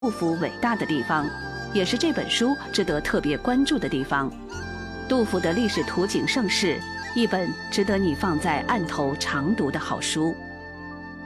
杜甫伟大的地方，也是这本书值得特别关注的地方。杜甫的历史图景盛世，一本值得你放在案头常读的好书。